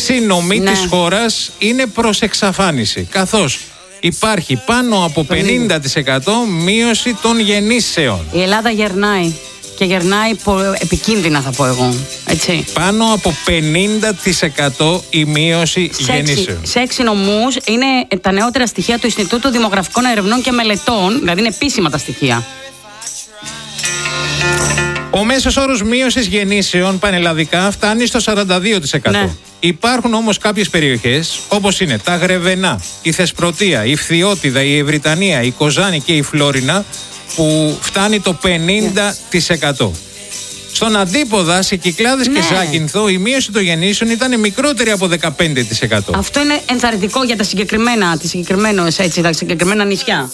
6 νομοί της χώρας είναι προς εξαφάνιση, καθώς υπάρχει πάνω από 50% μείωση των γεννήσεων. Η Ελλάδα γερνάει. Και γερνάει επικίνδυνα, θα πω εγώ. Έτσι. Πάνω από 50% η μείωση γεννήσεων. Σε 6 νομούς είναι τα νεότερα στοιχεία του Ινστιτούτου Δημογραφικών Ερευνών και Μελετών, δηλαδή είναι επίσημα τα στοιχεία. Ο μέσος όρος μείωσης γεννήσεων πανελλαδικά φτάνει στο 42%. Ναι. Υπάρχουν όμως κάποιες περιοχές, όπως είναι τα Γρεβενά, η Θεσπρωτεία, η Φθιώτιδα, η Ευρυτανία, η Κοζάνη και η Φλόρινα, που φτάνει το 50%. Στον Αντίποδα, σε Κυκλάδες και Ζάκυνθο, η μείωση των γεννήσεων ήταν μικρότερη από 15%. Αυτό είναι ενθαρρυντικό για τα συγκεκριμένα νησιά.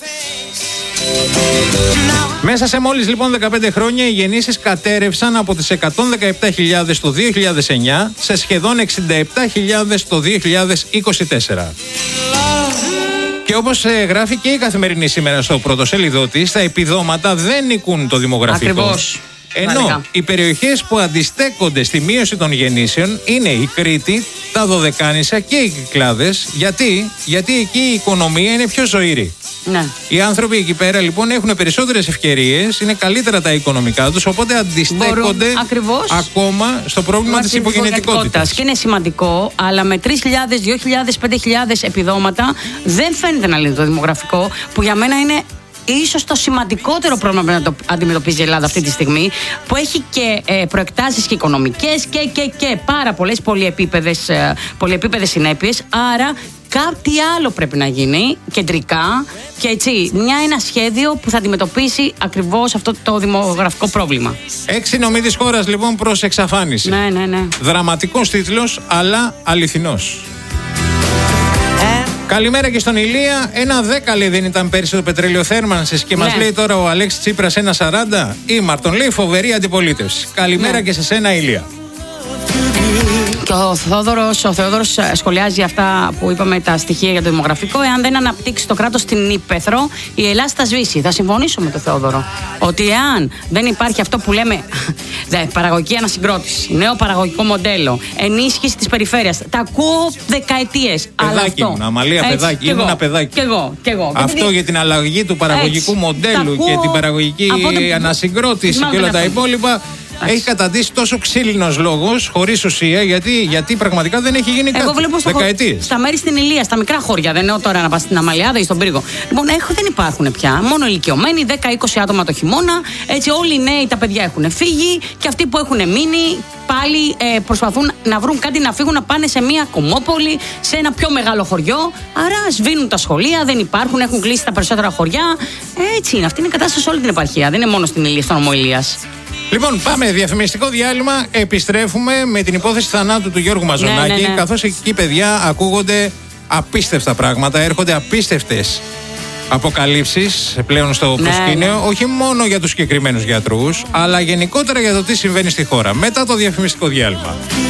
Μέσα σε μόλις λοιπόν 15 χρόνια οι γεννήσεις κατέρευσαν από τις 117.000 το 2009 σε σχεδόν 67.000 το 2024. Και όπως γράφει και η Καθημερινή σήμερα στο πρωτοσέλιδό της, τα επιδόματα δεν νικούν το δημογραφικό. Ακριβώς. Ενώ οι περιοχές που αντιστέκονται στη μείωση των γεννήσεων είναι η Κρήτη, τα Δωδεκάνησα και οι Κυκλάδες. Γιατί εκεί η οικονομία είναι πιο ζωηρή. Ναι. Οι άνθρωποι εκεί πέρα λοιπόν έχουν περισσότερες ευκαιρίες, είναι καλύτερα τα οικονομικά τους, οπότε αντιστέκονται ακόμα στο πρόβλημα της υπογεννητικότητας. Και είναι σημαντικό, αλλά με 3.000, 2.000, 5.000 επιδόματα δεν φαίνεται να λύνει το δημογραφικό, που για μένα είναι ίσως το σημαντικότερο πρόβλημα που να το αντιμετωπίζει η Ελλάδα αυτή τη στιγμή, που έχει και προεκτάσεις και οικονομικές και πάρα πολλές πολυεπίπεδες συνέπειες. Άρα κάτι άλλο πρέπει να γίνει κεντρικά και έτσι ένα σχέδιο που θα αντιμετωπίσει ακριβώς αυτό το δημογραφικό πρόβλημα. 6 νομοί της χώρας λοιπόν προς εξαφάνιση. Ναι. Δραματικός τίτλος, αλλά αληθινός. Καλημέρα και στον Ηλία. 1,10 λέει δεν ήταν πέρυσι το πετρέλαιο θέρμανσης και μας λέει τώρα ο Αλέξης Τσίπρας 1,40. Ήμαρτον λέει φοβερή αντιπολίτευση. Καλημέρα και σε σένα, Ηλία. Και ο Θεόδωρος σχολιάζει αυτά που είπαμε, τα στοιχεία για το δημογραφικό. Εάν δεν αναπτύξει το κράτος στην Ήπεθρο, η Ελλάδα θα σβήσει. Θα συμφωνήσω με τον Θεόδωρο ότι εάν δεν υπάρχει αυτό που λέμε παραγωγική ανασυγκρότηση, νέο παραγωγικό μοντέλο, ενίσχυση της περιφέρειας, τα ακούω δεκαετίες. Παιδάκι μου, Αμαλία, παιδάκι. Ήμουν ένα παιδάκι. Κι εγώ. Αυτό για την αλλαγή του παραγωγικού μοντέλου και την παραγωγική ανασυγκρότηση και όλα τα υπόλοιπα. Έχει καταντήσει τόσο ξύλινος λόγος, χωρίς ουσία, γιατί πραγματικά δεν έχει γίνει κάτι. Εγώ βλέπω στα μέρη στην Ηλία, στα μικρά χώρια, δεν εννοώ τώρα να πας στην Αμαλιάδα ή στον Πύργο. Λοιπόν, δεν υπάρχουν πια. Μόνο ηλικιωμένοι, 10-20 άτομα το χειμώνα. Έτσι, όλοι οι νέοι, τα παιδιά έχουν φύγει και αυτοί που έχουν μείνει πάλι προσπαθούν να βρουν κάτι να φύγουν, να πάνε σε μια κομμόπολη, σε ένα πιο μεγάλο χωριό. Άρα σβήνουν τα σχολεία, δεν υπάρχουν, έχουν κλείσει τα περισσότερα χωριά. Έτσι είναι. Αυτή είναι η κατάσταση σε όλη την επαρχία. Δεν είναι μόνο στην Ηλία, στον νομό Ηλίας. Λοιπόν, πάμε διαφημιστικό διάλειμμα. Επιστρέφουμε με την υπόθεση θανάτου του Γιώργου Μαζονάκη. Καθώς εκεί, παιδιά, ακούγονται απίστευτα πράγματα, έρχονται απίστευτες αποκαλύψεις πλέον στο προσκήνιο, όχι μόνο για τους συγκεκριμένους γιατρούς, αλλά γενικότερα για το τι συμβαίνει στη χώρα. Μετά το διαφημιστικό διάλειμμα.